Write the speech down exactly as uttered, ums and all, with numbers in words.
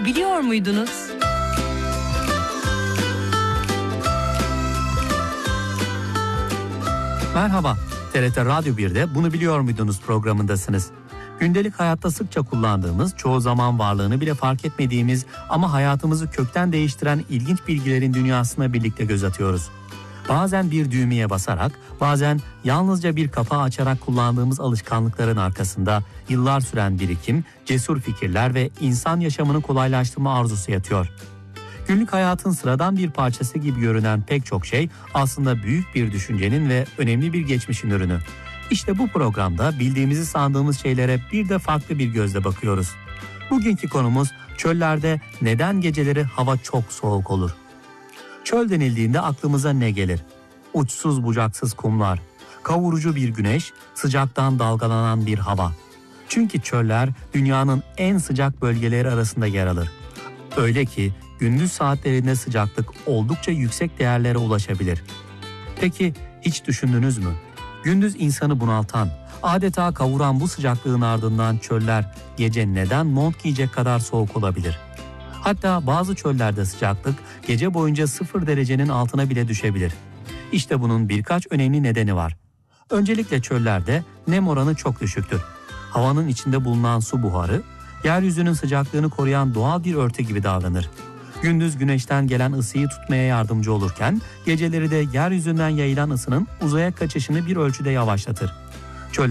Bunu biliyor muydunuz? Merhaba, T R T Radyo bir'de Bunu Biliyor Muydunuz programındasınız. Gündelik hayatta sıkça kullandığımız, çoğu zaman varlığını bile fark etmediğimiz ama hayatımızı kökten değiştiren ilginç bilgilerin dünyasına birlikte göz atıyoruz. Bazen bir düğmeye basarak, bazen yalnızca bir kapağı açarak kullandığımız alışkanlıkların arkasında yıllar süren birikim, cesur fikirler ve insan yaşamını kolaylaştırma arzusu yatıyor. Günlük hayatın sıradan bir parçası gibi görünen pek çok şey aslında büyük bir düşüncenin ve önemli bir geçmişin ürünü. İşte bu programda bildiğimizi sandığımız şeylere bir de farklı bir gözle bakıyoruz. Bugünkü konumuz çöllerde neden geceleri hava çok soğuk olur? Çöl denildiğinde aklımıza ne gelir? Uçsuz bucaksız kumlar, kavurucu bir güneş, sıcaktan dalgalanan bir hava. Çünkü çöller dünyanın en sıcak bölgeleri arasında yer alır. Öyle ki gündüz saatlerinde sıcaklık oldukça yüksek değerlere ulaşabilir. Peki hiç düşündünüz mü? Gündüz insanı bunaltan, adeta kavuran bu sıcaklığın ardından çöller gece neden mont giyecek kadar soğuk olabilir? Hatta bazı çöllerde sıcaklık gece boyunca sıfır derecenin altına bile düşebilir. İşte bunun birkaç önemli nedeni var. Öncelikle çöllerde nem oranı çok düşüktür. Havanın içinde bulunan su buharı, yeryüzünün sıcaklığını koruyan doğal bir örtü gibi davranır. Gündüz güneşten gelen ısıyı tutmaya yardımcı olurken, geceleri de yeryüzünden yayılan ısının uzaya kaçışını bir ölçüde yavaşlatır.